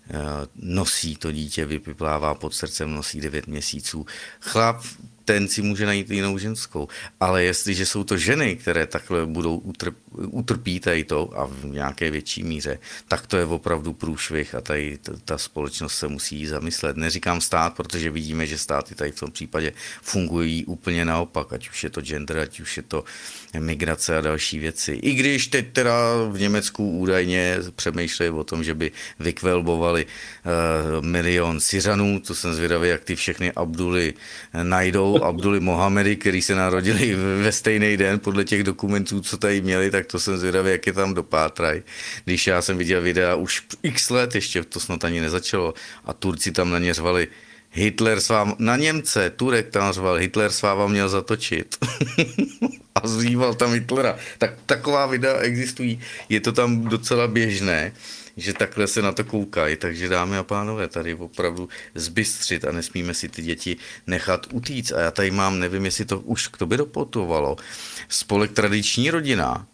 S2: nosí, to dítě vypiplává pod srdcem, nosí 9 měsíců. Chlap, ten si může najít jinou ženskou. Ale jestliže jsou to ženy, které takhle budou utrpí tady to a v nějaké větší míře, tak to je opravdu průšvih a tady ta společnost se musí zamyslet. Neříkám stát, protože vidíme, že státy tady v tom případě fungují úplně naopak, ať už je to gender, ať už je to migrace a další věci. I když teď teda v Německu údajně přemýšlejí o tom, že by vykvelbovali 1 milion Syřanů, to jsem zvědavý, jak ty všechny Abduly najdou, Abduly Mohamedy, který se narodili ve stejný den podle těch dokumentů, co tady měli, tak to jsem zvědavý, jak je tam dopátraj. Když já jsem viděl videa už x let, ještě to snad ani nezačalo, a Turci tam na ně řvali, Hitler na Němce, Turek tam řval, Hitler s váma měl zatočit. A zříval tam Hitlera. Taková videa existují, je to tam docela běžné, že takhle se na to koukají, takže dámy a pánové, tady opravdu zbystřit a nesmíme si ty děti nechat utíct. A já tady mám, nevím, jestli to už k tobě doputovalo, spolek Tradiční rodina,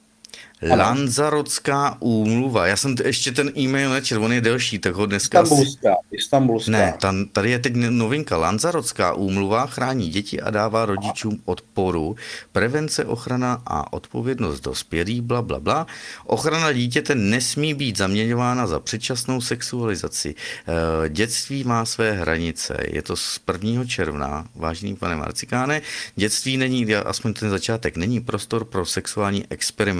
S2: Lanzarotská úmluva. Já jsem ještě ten e-mail nečetl, on je delší, tak ho dneska...
S1: Istanbulská.
S2: Ne, tady je teď novinka. Lanzarotská úmluva chrání děti a dává rodičům podporu, prevence, ochrana a odpovědnost dospělých, bla, bla, bla. Ochrana dítěte nesmí být zaměňována za předčasnou sexualizaci. Dětství má své hranice. Je to z 1. června, vážený pane Marcikáne. Dětství není, aspoň ten začátek, není prostor pro sexuální experimenty.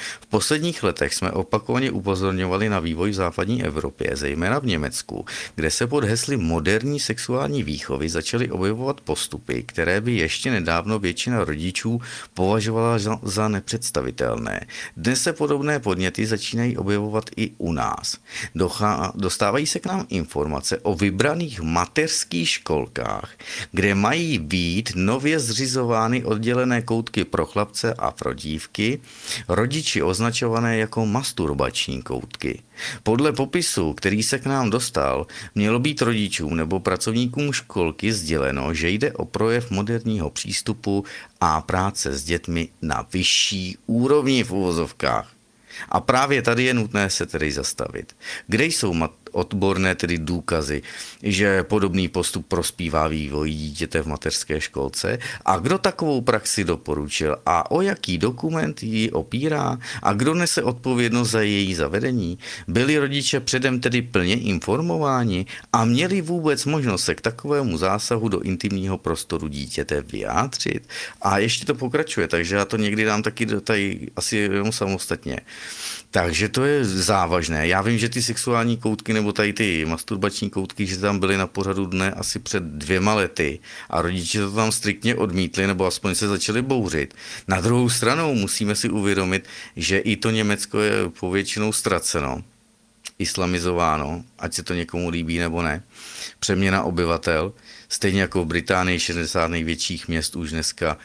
S2: V posledních letech jsme opakovaně upozorňovali na vývoj v západní Evropě, zejména v Německu, kde se pod hesly moderní sexuální výchovy začaly objevovat postupy, které by ještě nedávno většina rodičů považovala za nepředstavitelné. Dnes se podobné podněty začínají objevovat i u nás. Dostávají se k nám informace o vybraných mateřských školkách, kde mají být nově zřizovány oddělené koutky pro chlapce a pro dívky, rodiči označované jako masturbační koutky. Podle popisu, který se k nám dostal, mělo být rodičům nebo pracovníkům školky sděleno, že jde o projev moderního přístupu a práce s dětmi na vyšší úrovni v uvozovkách. A právě tady je nutné se tedy zastavit. Kde jsou odborné tedy důkazy, že podobný postup prospívá vývoji dítěte v mateřské školce a kdo takovou praxi doporučil a o jaký dokument ji opírá a kdo nese odpovědnost za její zavedení? Byli rodiče předem tedy plně informováni a měli vůbec možnost se k takovému zásahu do intimního prostoru dítěte vyjádřit? A ještě to pokračuje, takže já to někdy dám taky tady asi jenom samostatně. Takže to je závažné. Já vím, že ty sexuální koutky nebo tady ty masturbační koutky, že tam byly na pořadu dne asi před 2 lety a rodiče to tam striktně odmítli nebo aspoň se začali bouřit. Na druhou stranu musíme si uvědomit, že i to Německo je povětšinou ztraceno, islamizováno, ať se to někomu líbí nebo ne. Přeměna obyvatel, stejně jako v Británii 60 největších měst už dneska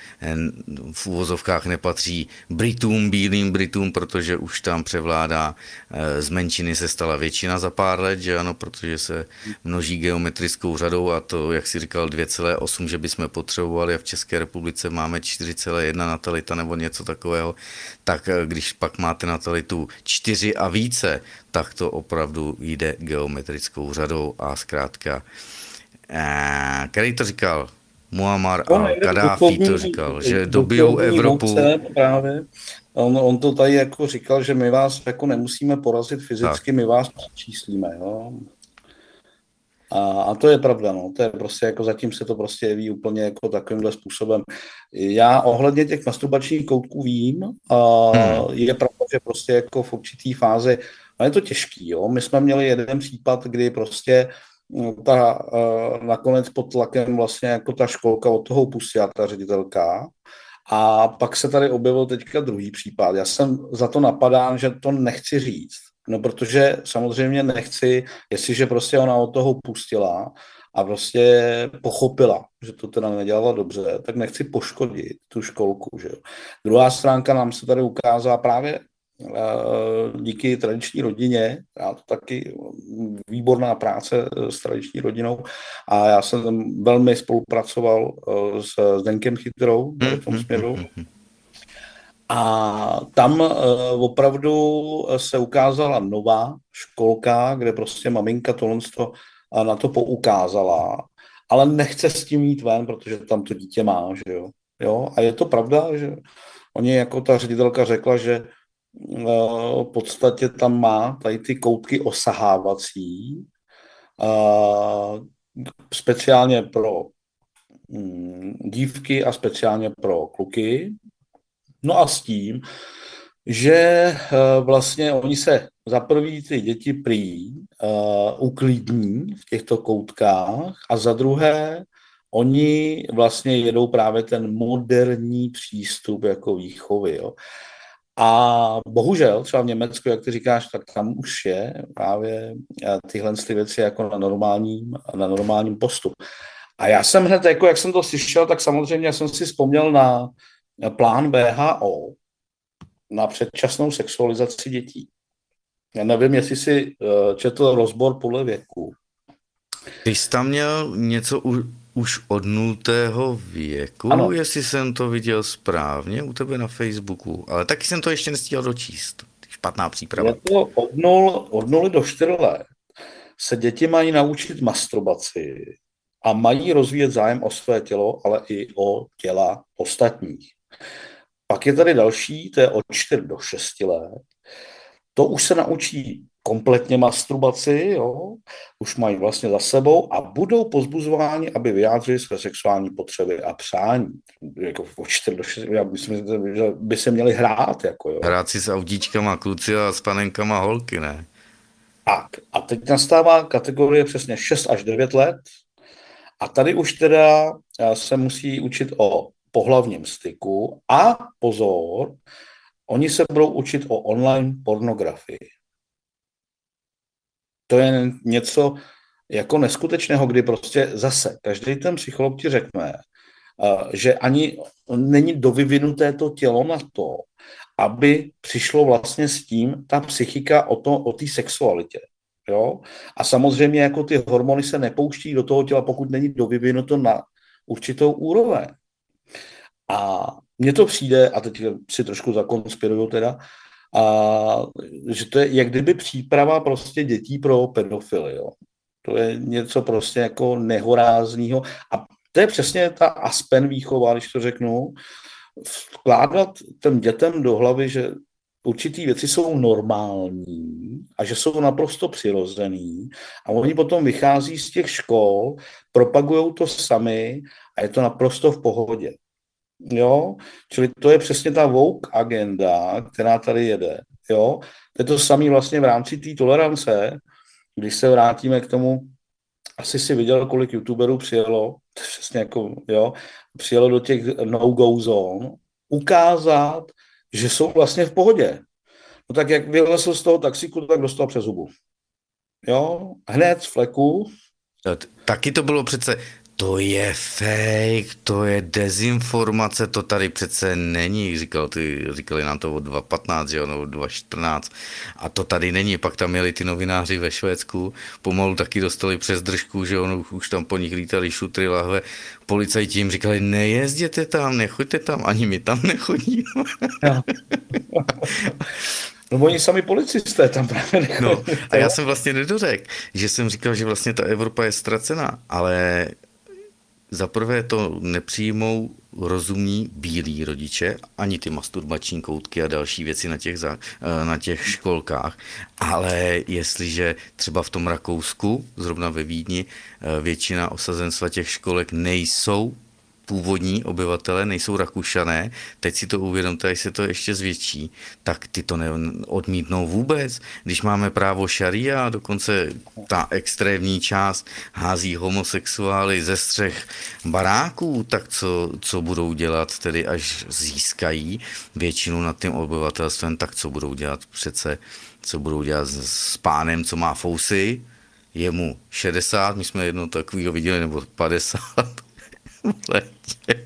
S2: v uvozovkách nepatří Britům, bílým Britům, protože už tam převládá, z menšiny se stala většina za pár let, že ano, protože se množí geometrickou řadou a to, jak si říkal, 2,8, že bychom potřebovali a v České republice máme 4,1 natalita nebo něco takového, tak když pak máte natalitu 4 a více, tak to opravdu jde geometrickou řadou a zkrátka který to říkal? Muammar al-Kaddáfi to říkal, že dobijou Evropu.
S1: Právě. On to tady jako říkal, že my vás jako nemusíme porazit fyzicky, my vás číslíme. Jo? A to je pravda, no. To je prostě jako zatím se to prostě jeví úplně jako takovýmhle způsobem. Já ohledně těch masturbačních koutků vím, je pravda, že prostě jako v určitý fázi, ale je to těžký, jo. My jsme měli jeden případ, kdy prostě nakonec pod tlakem vlastně jako ta školka od toho pustila ta ředitelka a pak se tady objevil teďka druhý případ. Já jsem za to napadán, že to nechci říct, no protože samozřejmě nechci, jestliže prostě ona od toho pustila a prostě pochopila, že to teda nedělala dobře, tak nechci poškodit tu školku, že jo. Druhá stránka nám se tady ukázala právě díky tradiční rodině, já to taky výborná práce s tradiční rodinou a já jsem tam velmi spolupracoval s Zdenkem Chytrou v tom směru. A tam opravdu se ukázala nová školka, kde prostě maminka na to poukázala, ale nechce s tím jít ven, protože tam to dítě má, že jo. Jo? A je to pravda, že oni jako ta ředitelka řekla, že v podstatě tam má tady ty koutky osahávací, speciálně pro dívky a speciálně pro kluky. No a s tím, že vlastně oni se za prvý ty děti prý uklidní v těchto koutkách a za druhé oni vlastně jedou právě ten moderní přístup jako výchovy, jo. A bohužel třeba v Německu, jak ty říkáš, tak tam už je právě tyhle věci jako na normálním postupu. A já jsem hned, jako jak jsem to slyšel, tak samozřejmě jsem si vzpomněl na plán WHO na předčasnou sexualizaci dětí. Já nevím, jestli si četl rozbor podle věku.
S2: Ty jsi tam měl něco už od 0. věku, ano. Jestli jsem to viděl správně u tebe na Facebooku, ale taky jsem to ještě nestíhal dočíst. Špatná příprava.
S1: Je to od 0 do 4 let se děti mají naučit masturbaci a mají rozvíjet zájem o své tělo, ale i o těla ostatních. Pak je tady další, to je od 4 do 6 let. To už se naučí kompletně masturbaci, jo, už mají vlastně za sebou a budou pozbuzováni, aby vyjádřili své sexuální potřeby a přání. Jako v 4 do 6, já myslím, že by se měli hrát, jako jo.
S2: Hrát si s autíčkama kluci a s panenkama holky, ne?
S1: Tak, a teď nastává kategorie přesně 6 až 9 let a tady už teda se musí učit o pohlavním styku a pozor, oni se budou učit o online pornografii. To je něco jako neskutečného, kdy prostě zase každý ten psycholog ti řekne, že ani není dovyvinuté to tělo na to, aby přišlo vlastně s tím ta psychika o té sexualitě. Jo? A samozřejmě jako ty hormony se nepouští do toho těla, pokud není dovyvinuto na určitou úroveň. A mně to přijde, a teď si trošku zakonspiruju teda, že to je jak kdyby příprava prostě dětí pro pedofily. Jo. To je něco prostě jako nehorázního. A to je přesně ta Aspen výchova, když to řeknu, vkládat těm dětem do hlavy, že určitý věci jsou normální a že jsou naprosto přirozený a oni potom vychází z těch škol, propagují to sami a je to naprosto v pohodě. Jo, čili to je přesně ta woke agenda, která tady jede. Jo, to je to samé vlastně v rámci té tolerance, když se vrátíme k tomu, asi si viděl, kolik youtuberů přijelo, přesně jako, jo, přijelo do těch no-go zone, ukázat, že jsou vlastně v pohodě. No tak jak vylezl z toho taxíku, tak dostal přes hubu. Jo, hned z fleku.
S2: Taky to bylo přece, to je fake, to je dezinformace, to tady přece není, říkali nám to od 2.15, že jo, nebo 2.14 a to tady není, pak tam měli ty novináři ve Švédsku, pomalu taky dostali přes držku, že jo, no, už tam po nich lítali šutry, lahve, policajti jim říkali, nejezděte tam, nechoďte tam, ani my tam nechodíme.
S1: No oni sami policisté tam právě nechodí.
S2: No, a já jsem vlastně nedořekl, že jsem říkal, že vlastně ta Evropa je ztracená, ale zaprvé to nepřijmou rozumní bílí rodiče, ani ty masturbační koutky a další věci na těch školkách, ale jestliže třeba v tom Rakousku, zrovna ve Vídni, většina osazenstva těch školek nejsou původní obyvatele, nejsou Rakušané, teď si to uvědomte, až se to ještě zvětší, tak ty to neodmítnou vůbec. Když máme právo šaria, dokonce ta extrémní část hází homosexuály ze střech baráků, tak co budou dělat, tedy až získají většinu nad tím obyvatelstvem, tak co budou dělat přece, co budou dělat s pánem, co má fousy, je mu 60, my jsme jednou takovýho viděli, nebo 50, v létě.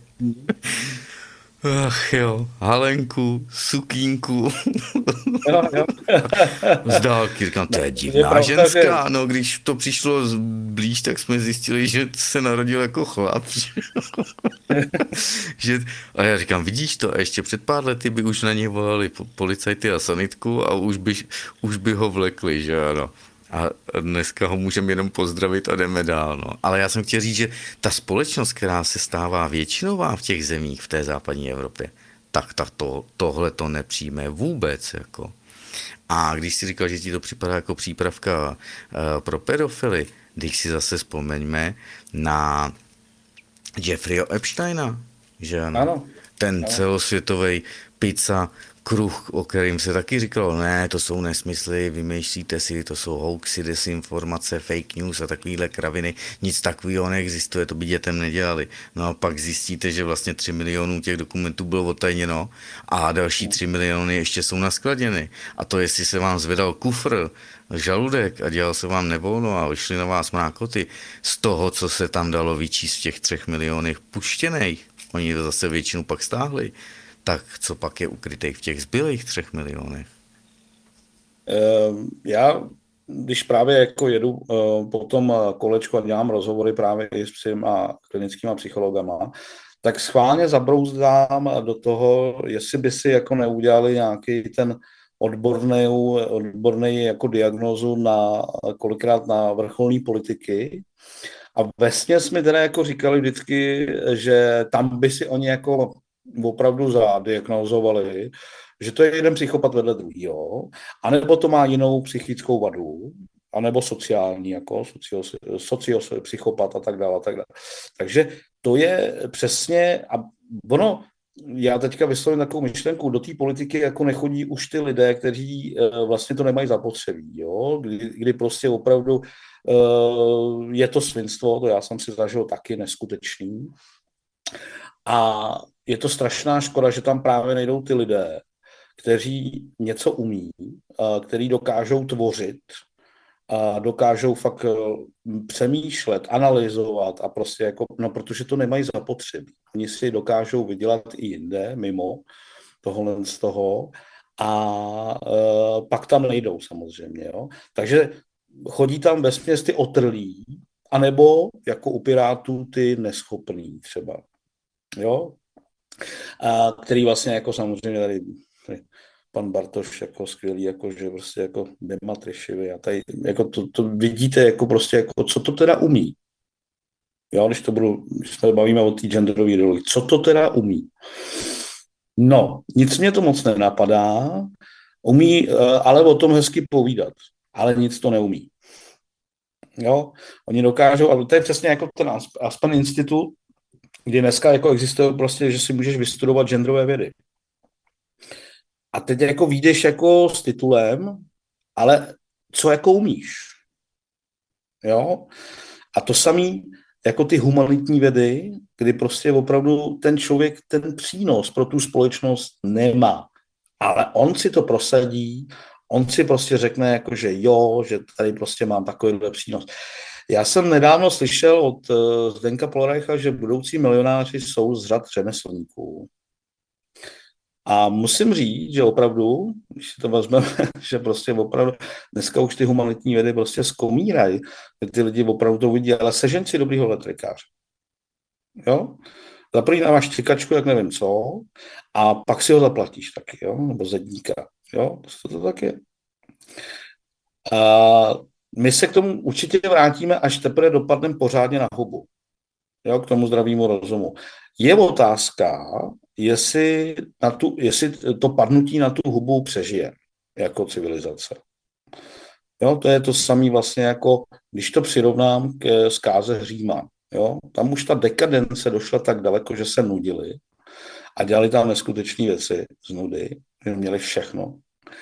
S2: Ach jo, halenku, sukínku.
S1: Jo.
S2: Z dálky říkám, to je divná ženská. No, když to přišlo blíž, tak jsme zjistili, že se narodil jako chlap. A já říkám, vidíš to? A ještě před pár lety by už na něj volali policajty a sanitku a už by ho vlekli, že ano. A dneska ho můžeme jenom pozdravit a jdeme dál. No. Ale já jsem chtěl říct, že ta společnost, která se stává většinová v těch zemích v té západní Evropě, tak tohle to nepřijme vůbec. Jako. A když si říkal, že ti to připadá jako přípravka pro pedofily, když si zase vzpomeňme na Jeffreyho Epsteina, že ano. Ten celosvětový pizza kruh, o kterým se taky říkalo, ne, to jsou nesmysly, vymýšlíte si, to jsou hoaxy, desinformace, fake news a takovýhle kraviny, nic takového neexistuje, to by dětem nedělali. No a pak zjistíte, že vlastně 3 milionů těch dokumentů bylo odtajněno a další 3 miliony ještě jsou naskladěny. A to, jestli se vám zvedal kufr, žaludek a dělal se vám nevolno a vyšly na vás mrákoty z toho, co se tam dalo vyčíst v těch 3 milionech puštěných. Oni to zase většinu pak stáhli. Tak co pak je ukrytej v těch zbylých 3 milionech?
S1: Já, když právě jako jedu po tom kolečku a dělám rozhovory právě i s psym a klinickýma psychologama, tak schválně zabrouzdám do toho, jestli by si jako neudělali nějaký ten odborný jako diagnózu kolikrát na vrcholní politiky. A vesměs mi teda jako říkali vždycky, že tam by si oni jako opravdu zadiagnozovali, že to je jeden psychopat vedle druhého, anebo to má jinou psychickou vadu, anebo sociální, jako sociopsychopat a tak dále, a tak dále. Takže to je přesně, a ono, já teďka vyslovím takovou myšlenku, do té politiky jako nechodí už ty lidé, kteří vlastně to nemají zapotřebí, jo? Kdy prostě opravdu je to svinstvo, to já jsem si zažil taky neskutečný. A je to strašná škoda, že tam právě nejdou ty lidé, kteří něco umí, kteří dokážou tvořit, a dokážou fakt přemýšlet, analyzovat a prostě jako, no protože to nemají zapotřebí. Oni si dokážou vydělat i jinde, mimo tohle z toho a pak tam nejdou samozřejmě, jo. Takže chodí tam vesměs ty otrlí, anebo jako u Pirátů ty neschopný třeba, jo. A který vlastně jako samozřejmě tady pan Bartoš jako skvělý, jako že prostě jako Dematrišivy a tady jako to vidíte jako prostě jako co to teda umí. Jo, když se bavíme o té genderové ideologii, co to teda umí. No, nic mě to moc nenapadá, umí ale o tom hezky povídat, ale nic to neumí. Jo, oni dokážou, a to je přesně jako ten Aspen institut, kdy dneska jako existuje prostě, že si můžeš vystudovat genderové vědy. A teď jako vyjdeš jako s titulem, ale co jako umíš? Jo? A to samý jako ty humanitní vědy, kdy prostě opravdu ten člověk ten přínos pro tu společnost nemá. Ale on si to prosadí, on si prostě řekne, jako, že jo, že tady prostě mám takovýhle přínos. Já jsem nedávno slyšel od Zdenka Polreicha, že budoucí milionáři jsou z řad řemeslníků. A musím říct, že opravdu, když si to vezmeme, že prostě opravdu dneska už ty humanitní vědy prostě zkomírají, ty lidi opravdu to vidí, ale sežeň si dobrýho elektrikáře. Jo? Za první máš čekačku, jak nevím co, a pak si ho zaplatíš taky, jo? Nebo zedníka. Jo? To tak je. A my se k tomu určitě vrátíme, až teprve dopadneme pořádně na hubu. Jo? K tomu zdravému rozumu. Je otázka, jestli to padnutí na tu hubu přežije jako civilizace. Jo, to je to samé vlastně jako, když to přirovnám k zkáze Říma. Jo, tam už ta dekadence došla tak daleko, že se nudili a dělali tam neskutečné věci z nudy, že měli všechno.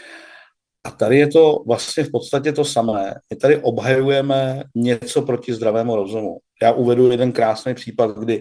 S1: A tady je to vlastně v podstatě to samé. My tady obhajujeme něco proti zdravému rozumu. Já uvedu jeden krásný případ, kdy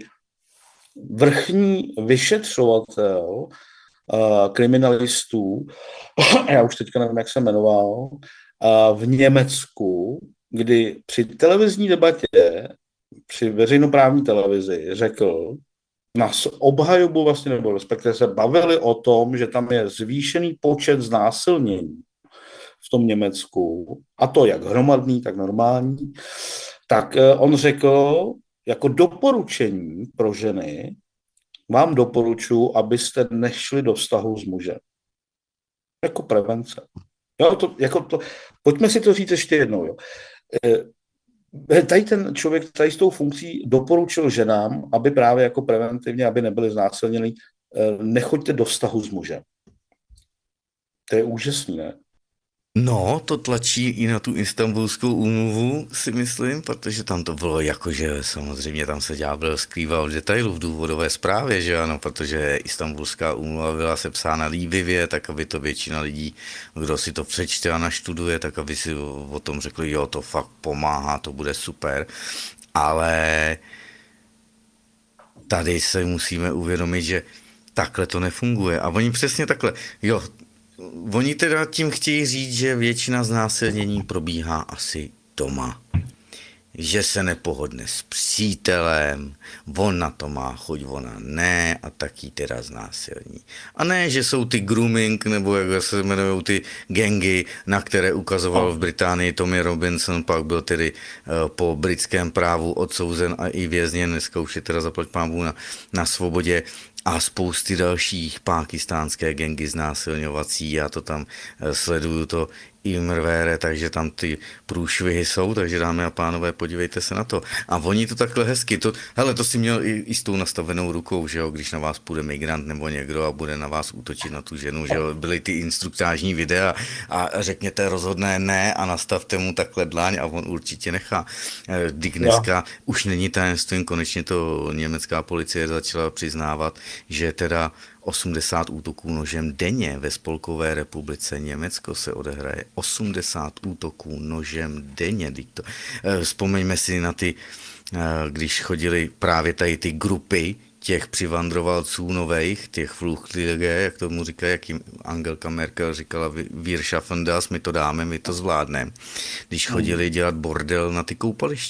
S1: vrchní vyšetřovatel kriminalistů, já už teďka nevím, jak se jmenoval, v Německu, kdy při televizní debatě, při veřejnoprávní televizi řekl, na obhajobu vlastně, nebo respektive se bavili o tom, že tam je zvýšený počet znásilnění v tom Německu, a to jak hromadný, tak normální, tak on řekl, jako doporučení pro ženy vám doporučuji, abyste nešli do vztahu s mužem. Jako prevence. Jo, pojďme si to říct ještě jednou. Jo. Tady ten člověk tady s tou funkcí doporučil ženám, aby právě jako preventivně, aby nebyli znásilněni, nechoďte do vztahu s mužem. To je úžasný, ne?
S2: No, to tlačí i na tu Istanbulskou úmluvu, si myslím, protože tam to bylo jakože samozřejmě tam se ďábel skrýval v detailu v důvodové zprávě, že ano, protože Istanbulská úmluva byla sepsána líbivě, tak aby to většina lidí, kdo si to přečte a naštuduje, tak aby si o tom řekli, jo, to fakt pomáhá, to bude super, ale tady se musíme uvědomit, že takhle to nefunguje a oni přesně takhle, jo, oni teda tím chtějí říct, že většina znásilnění probíhá asi doma. Že se nepohodne s přítelem, on na to má chuť, ona ne a taky teda znásilní. A ne, že jsou ty grooming, nebo jak se jmenují ty gangy, na které ukazoval v Británii Tommy Robinson, pak byl tedy po britském právu odsouzen a i vězněn, dneska už je teda zaplať pánbůh na svobodě, a spousty dalších pákistánské gangy znásilňovací, já to tam sleduju to Imrvére, takže tam ty průšvihy jsou, takže dámy a pánové, podívejte se na to. A oni to takhle hezky, hele, to si měl i s tou nastavenou rukou, že jo, když na vás půjde migrant nebo někdo a bude na vás útočit na tu ženu, že jo, byly ty instruktážní videa a řekněte rozhodné ne a nastavte mu takhle dlaň a on určitě nechá. Dneska už není tajemstvím, konečně to německá policie začala přiznávat, že teda 80 útoků nožem denně ve Spolkové republice Německo se odehraje. 80 útoků nožem denně. Vzpomeňme si na ty, když chodili právě tady ty grupy těch přivandrovalců nových, těch Flüchtlinge, jak tomu říká, jak jim Angelka Merkel říkala, wir schaffen das, my to dáme, my to zvládneme. Když chodili dělat bordel na ty koupaliště.